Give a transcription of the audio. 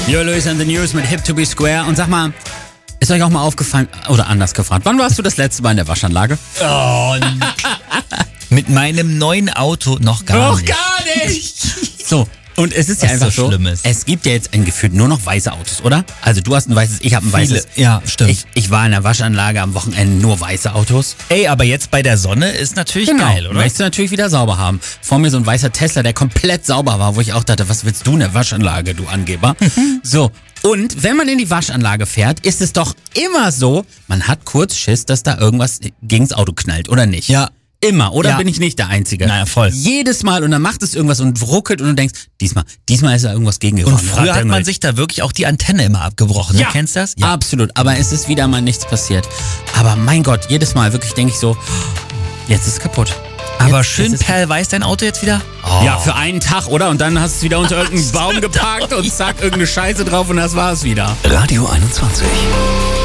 Yo, Luis and the News mit Hip to be Square. Und sag mal, ist euch auch mal aufgefallen, oder anders gefragt, wann warst du das letzte Mal in der Waschanlage? Oh, mit meinem neuen Auto noch gar nicht. Gar nicht! So, und es ist ja Was einfach so so, schlimm ist. es gibt ja jetzt ein Gefühl nur noch weiße Autos, oder? Also du hast ein weißes, ich habe ein weißes. Ja, stimmt. Ich war in der Waschanlage am Wochenende, nur weiße Autos. Ey, aber jetzt bei der Sonne ist natürlich geil, oder? Möchtest du natürlich wieder sauber haben. Vor mir so ein weißer Tesla, der komplett sauber war, wo ich auch dachte, was willst du in der Waschanlage, du Angeber? So, und wenn man in die Waschanlage fährt, ist es doch immer so, man hat kurz Schiss, dass da irgendwas gegens Auto knallt, oder nicht? Ja. Immer, oder Ja. bin ich nicht der Einzige? Naja, voll. Jedes Mal und dann macht es irgendwas und ruckelt und du denkst, diesmal ist da irgendwas gegengefahren. Und früher hat man sich da wirklich auch die Antenne immer abgebrochen. Ja. Du kennst das? Absolut, aber es ist wieder mal nichts passiert. Aber mein Gott, jedes Mal wirklich denke ich so, jetzt ist es kaputt. Aber Jetzt schön ist es perlweiß dein Auto jetzt wieder? Oh. Ja, für einen Tag, oder? Und dann hast du es wieder unter irgendeinen Baum geparkt und zack, irgendeine Scheiße drauf und das war's wieder. Radio 21.